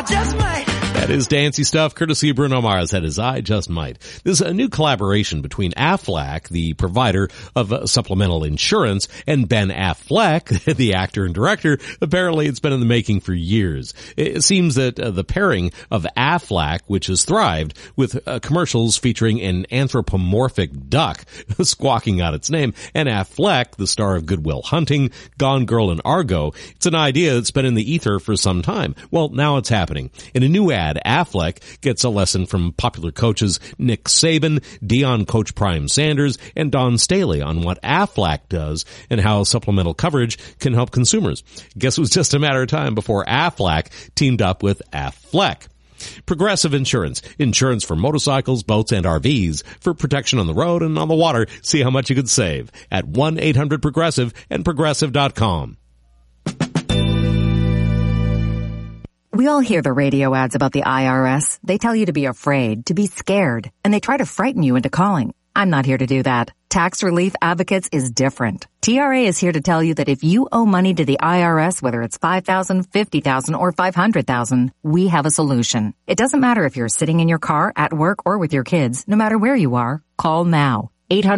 just might. That is Dancy Stuff, courtesy of Bruno Mars. That is I Just Might. There's a new collaboration between Aflac, the provider of supplemental insurance, and Ben Affleck, the actor and director. Apparently, it's been in the making for years. It seems that the pairing of Aflac, which has thrived, with commercials featuring an anthropomorphic duck squawking out its name, and Affleck, the star of Good Will Hunting, Gone Girl, and Argo, it's an idea that's been in the ether for some time. Well, now it's happening. In a new ad, Affleck gets a lesson from popular coaches Nick Saban, Deion coach Prime Sanders, and Don Staley on what Aflac does and how supplemental coverage can help consumers. Guess it was just a matter of time before Aflac teamed up with Affleck. Progressive Insurance. Insurance for motorcycles, boats, and RVs for protection on the road and on the water. See how much you could save at 1-800-PROGRESSIVE and Progressive.com. We all hear the radio ads about the IRS. They tell you to be afraid, to be scared, and they try to frighten you into calling. I'm not here to do that. Tax Relief Advocates is different. TRA is here to tell you that if you owe money to the IRS, whether it's $5,000, $50,000, or $500,000, we have a solution. It doesn't matter if you're sitting in your car, at work, or with your kids. No matter where you are, call now.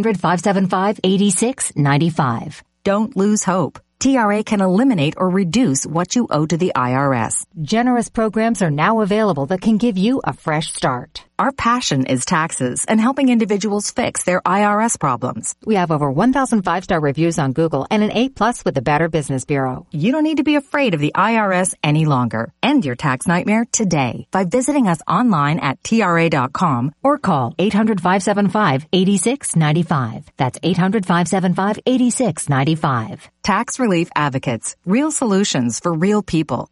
800-575-8695. Don't lose hope. TRA can eliminate or reduce what you owe to the IRS. Generous programs are now available that can give you a fresh start. Our passion is taxes and helping individuals fix their IRS problems. We have over 1,000 5-star reviews on Google and an A+ with the Better Business Bureau. You don't need to be afraid of the IRS any longer. End your tax nightmare today by visiting us online at TRA.com or call 800-575-8695. That's 800-575-8695. Tax Relief Advocates. Real solutions for real people.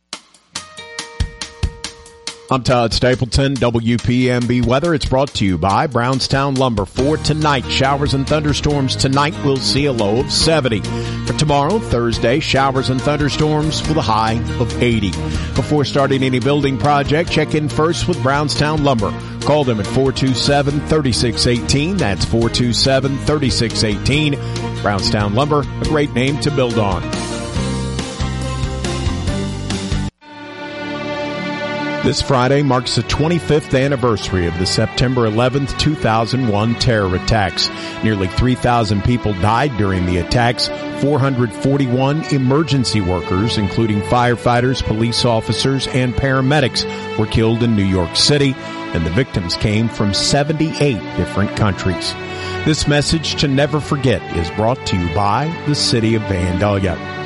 I'm Todd Stapleton, WPMB Weather. It's brought to you by Brownstown Lumber. For tonight, showers and thunderstorms. Tonight, we'll see a low of 70. For tomorrow, Thursday, showers and thunderstorms with a high of 80. Before starting any building project, check in first with Brownstown Lumber. Call them at 427-3618. That's 427-3618. Brownstown Lumber, a great name to build on. This Friday marks the 25th anniversary of the September 11th, 2001 terror attacks. Nearly 3,000 people died during the attacks. 441 emergency workers, including firefighters, police officers, and paramedics, were killed in New York City, and the victims came from 78 different countries. This message to never forget is brought to you by the City of Vandalia.